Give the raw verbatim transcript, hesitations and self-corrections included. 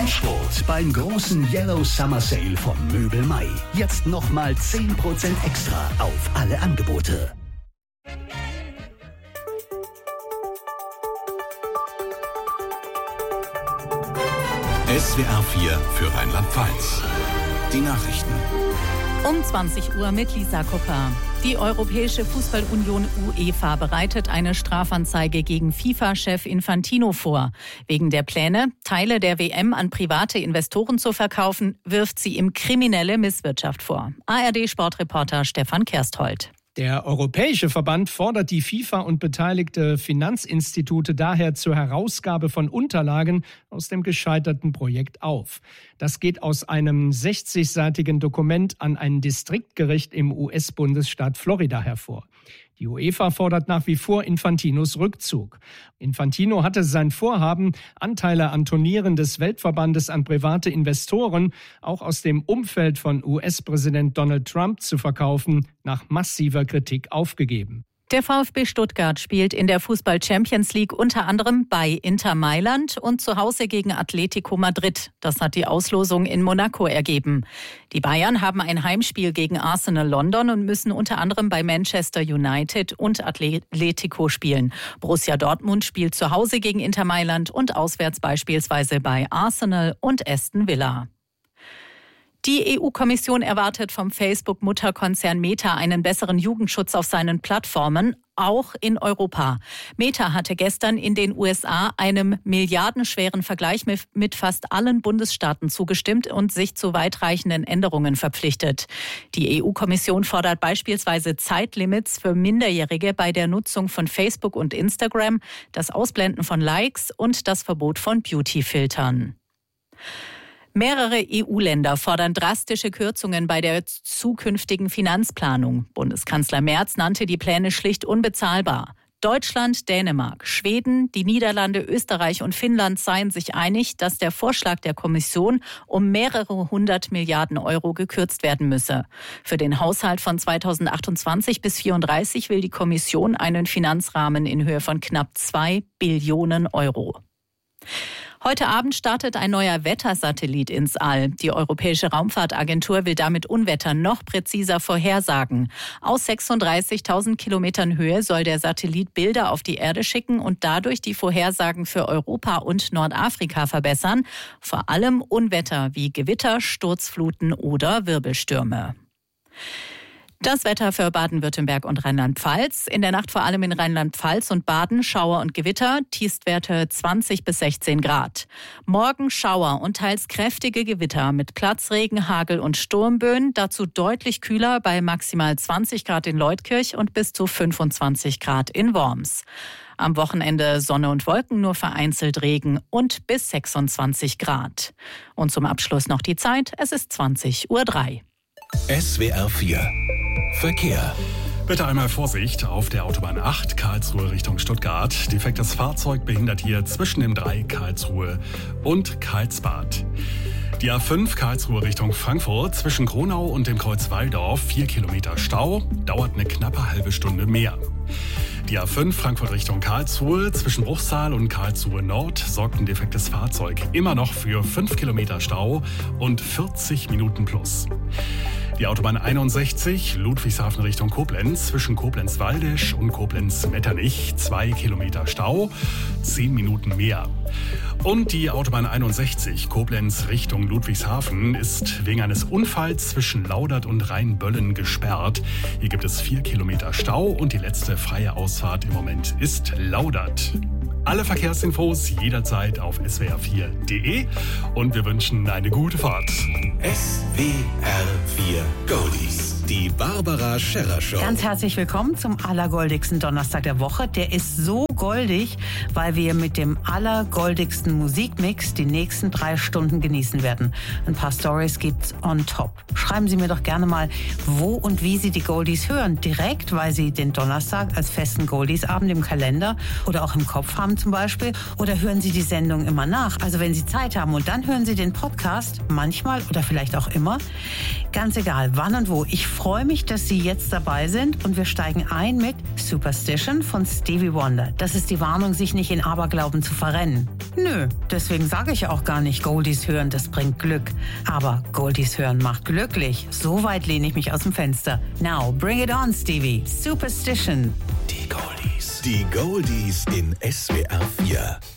Sport beim großen Yellow Summer Sale von Möbel Mai. Jetzt nochmal zehn Prozent extra auf alle Angebote. S W R vier für Rheinland-Pfalz. Die Nachrichten. Um zwanzig Uhr mit Lisa Kupper. Die Europäische Fußballunion UEFA bereitet eine Strafanzeige gegen FIFA-Chef Infantino vor. Wegen der Pläne, Teile der W M an private Investoren zu verkaufen, wirft sie ihm kriminelle Misswirtschaft vor. A R D-Sportreporter Stefan Kersthold. Der Europäische Verband fordert die FIFA und beteiligte Finanzinstitute daher zur Herausgabe von Unterlagen aus dem gescheiterten Projekt auf. Das geht aus einem sechzigseitigen Dokument an ein Distriktgericht im U S-Bundesstaat Florida hervor. Die UEFA fordert nach wie vor Infantinos Rückzug. Infantino hatte sein Vorhaben, Anteile an Turnieren des Weltverbandes an private Investoren, auch aus dem Umfeld von U S-Präsident Donald Trump zu verkaufen, nach massiver Kritik aufgegeben. Der VfB Stuttgart spielt in der Fußball-Champions League unter anderem bei Inter Mailand und zu Hause gegen Atletico Madrid. Das hat die Auslosung in Monaco ergeben. Die Bayern haben ein Heimspiel gegen Arsenal London und müssen unter anderem bei Manchester United und Atletico spielen. Borussia Dortmund spielt zu Hause gegen Inter Mailand und auswärts beispielsweise bei Arsenal und Aston Villa. Die E U-Kommission erwartet vom Facebook-Mutterkonzern Meta einen besseren Jugendschutz auf seinen Plattformen, auch in Europa. Meta hatte gestern in den U S A einem milliardenschweren Vergleich mit fast allen Bundesstaaten zugestimmt und sich zu weitreichenden Änderungen verpflichtet. Die E U-Kommission fordert beispielsweise Zeitlimits für Minderjährige bei der Nutzung von Facebook und Instagram, das Ausblenden von Likes und das Verbot von Beauty-Filtern. Mehrere E U-Länder fordern drastische Kürzungen bei der zukünftigen Finanzplanung. Bundeskanzler Merz nannte die Pläne schlicht unbezahlbar. Deutschland, Dänemark, Schweden, die Niederlande, Österreich und Finnland seien sich einig, dass der Vorschlag der Kommission um mehrere hundert Milliarden Euro gekürzt werden müsse. Für den Haushalt von zweitausendachtundzwanzig bis vierunddreißig will die Kommission einen Finanzrahmen in Höhe von knapp zwei Billionen Euro. Heute Abend startet ein neuer Wettersatellit ins All. Die Europäische Raumfahrtagentur will damit Unwetter noch präziser vorhersagen. Aus sechsunddreißigtausend Kilometern Höhe soll der Satellit Bilder auf die Erde schicken und dadurch die Vorhersagen für Europa und Nordafrika verbessern. Vor allem Unwetter wie Gewitter, Sturzfluten oder Wirbelstürme. Das Wetter für Baden-Württemberg und Rheinland-Pfalz. In der Nacht vor allem in Rheinland-Pfalz und Baden Schauer und Gewitter, Tiefstwerte zwanzig bis sechzehn Grad. Morgen Schauer und teils kräftige Gewitter mit Platzregen, Hagel und Sturmböen. Dazu deutlich kühler bei maximal zwanzig Grad in Leutkirch und bis zu fünfundzwanzig Grad in Worms. Am Wochenende Sonne und Wolken, nur vereinzelt Regen und bis sechsundzwanzig Grad. Und zum Abschluss noch die Zeit, es ist zwanzig Uhr drei. S W R vier Verkehr. Bitte einmal Vorsicht auf der Autobahn acht, Karlsruhe Richtung Stuttgart. Defektes Fahrzeug behindert hier zwischen dem Dreieck Karlsruhe und Karlsbad. Die A fünf Karlsruhe Richtung Frankfurt zwischen Kronau und dem Kreuz Walldorf, vier Kilometer Stau, dauert eine knappe halbe Stunde mehr. Die A fünf Frankfurt Richtung Karlsruhe zwischen Bruchsal und Karlsruhe Nord sorgt ein defektes Fahrzeug immer noch für fünf Kilometer Stau und vierzig Minuten plus. Die Autobahn einundsechzig Ludwigshafen Richtung Koblenz zwischen Koblenz-Waldesch und Koblenz-Metternich, zwei Kilometer Stau, zehn Minuten mehr. Und die Autobahn einundsechzig Koblenz Richtung Ludwigshafen ist wegen eines Unfalls zwischen Laudert und Rheinböllen gesperrt. Hier gibt es vier Kilometer Stau und die letzte freie Ausfahrt im Moment ist Laudert. Alle Verkehrsinfos jederzeit auf s w r vier punkt d e und wir wünschen eine gute Fahrt. S W R vier Goldies. Die Barbara Scherrer Show. Ganz herzlich willkommen zum allergoldigsten Donnerstag der Woche. Der ist so goldig, weil wir mit dem allergoldigsten Musikmix die nächsten drei Stunden genießen werden. Ein paar Stories gibt's on top. Schreiben Sie mir doch gerne mal, wo und wie Sie die Goldies hören. Direkt, weil Sie den Donnerstag als festen Goldies-Abend im Kalender oder auch im Kopf haben zum Beispiel. Oder hören Sie die Sendung immer nach. Also wenn Sie Zeit haben und dann hören Sie den Podcast, manchmal oder vielleicht auch immer. Ganz egal, wann und wo. Ich freue mich, dass Sie jetzt dabei sind und wir steigen ein mit Superstition von Stevie Wonder. Das Das ist die Warnung, sich nicht in Aberglauben zu verrennen. Nö, deswegen sage ich auch gar nicht, Goldies hören, das bringt Glück. Aber Goldies hören macht glücklich. So weit lehne ich mich aus dem Fenster. Now, bring it on, Stevie. Superstition. Die Goldies. Die Goldies in S W R vier.